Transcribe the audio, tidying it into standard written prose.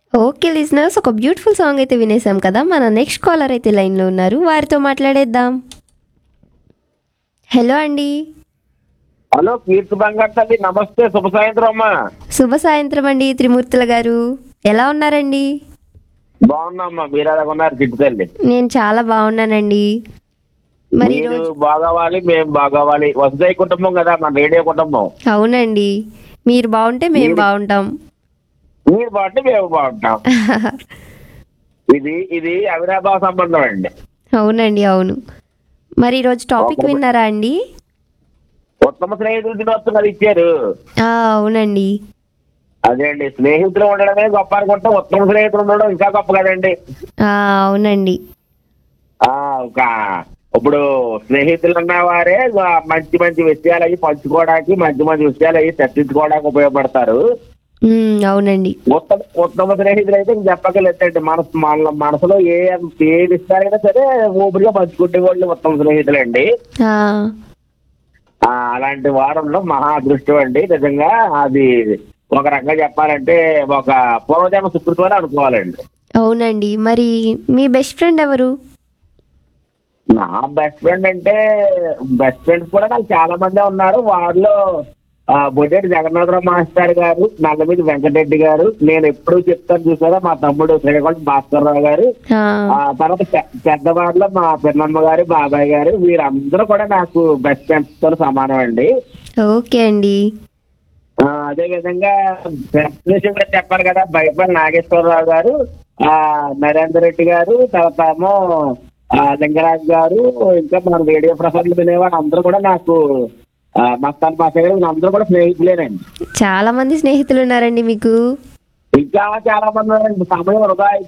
Okay listeners, ఒక beautiful song అయితే వినేసాం కదా. మన నెక్స్ట్ కాలర్ అయితే లైన్లో ఉన్నారు, వారితో మాట్లాడేద్దాం. హలో అండి. హలో కీర్తి బంగారు తల్లి, నమస్తే, శుభ సాయంత్రం అమ్మా. శుభ సాయంత్రం అండి త్రిమూర్తుల గారు, ఎలా ఉన్నారండి? బాగున్నామ్మా, మీరు ఎలా ఉన్నారు చిట్టు తల్లి? నేను చాలా బాగున్నానండి. మరి మీరు ఈరోజు బాగోవాలి, మేము బాగోవాలి. వసుదై కుటుంబం కదా మన రేడియో కుటుంబం. అవునండి, మీరు బాగుంటే మేము మీరు బాగుంటాం. మీరు బాగుంటే మేము బాగుంటాం. ఇది ఇది అవినాభావ సంబంధం అండి. అవునండి, అవును. మరి ఈరోజు టాపిక్ ఒక విన్నారా అండి? ఉత్తమ స్నేహితుల దినోత్సవం అది ఇచ్చారు. అవునండి. అదే అండి, స్నేహితులు ఉండడమే గొప్ప అనుకుంటే ఉత్తమ స్నేహితులు ఉండడం ఇంకా గొప్ప కదండి. అవునండి. ఆ ఒక ఇప్పుడు స్నేహితులు అన్న వారే మంచి మంచి విషయాలు అవి పంచుకోవడానికి, మంచి మంచి విషయాలు అవి చర్చించుకోవడానికి ఉపయోగపడతారు. అవునండి. ఉత్తమ స్నేహితులు అయితే ఇంక చెప్పగలుగుతాండి. మనసులో ఏది ఇస్తారైనా సరే ఊపిరిగా పంచుకుంటే వాళ్ళు ఉత్తమ స్నేహితులండి. ఆ, అలాంటి వారంలో మహా అదృష్టం అండి నిజంగా. అది ఒక రకంగా చెప్పాలంటే ఒక పూర్వజన్మ సుకృతం అనుకోవాలండి. అవునండి. మరి మీ బెస్ట్ ఫ్రెండ్ ఎవరు? నా బెస్ట్ ఫ్రెండ్ అంటే బెస్ట్ ఫ్రెండ్స్ కూడా నాకు చాలా మందే ఉన్నారు. వారిలో బొడ్డేటి జగన్నాథరావు మాస్టర్ గారు, నల్లమీది వెంకటరెడ్డి గారు, నేను ఎప్పుడూ చెప్తాను చూసారా మా తమ్ముడు శ్రీకాంత్ భాస్కర్ రావు గారు, ఆ, తర్వాత పెద్దవారిలో మా పిన్నమ్మ గారు, బాబాయ్ గారు, వీరందరూ కూడా నాకు బెస్ట్ ఫ్రెండ్స్ తో సమానం అండి. ఓకే అండి. అదే విధంగా ఫ్రెండ్స్ విషయం కూడా చెప్పాలి కదా. బైపల్లి నాగేశ్వరరావు గారు, నరేందర్ రెడ్డి గారు, తర్వాత ఏమో లింగరాజు గారు, ఇంకా మన రేడియో ప్రసాద్లు వినేవాడు అందరూ కూడా నాకు మస్తాన్ పాసే గారు, అందరూ కూడా స్నేహితులేనండి. చాలా మంది స్నేహితులు ఉన్నారండి మీకు. ఇంకా చాలా మంది ఉన్నారండి. సమయం వృధా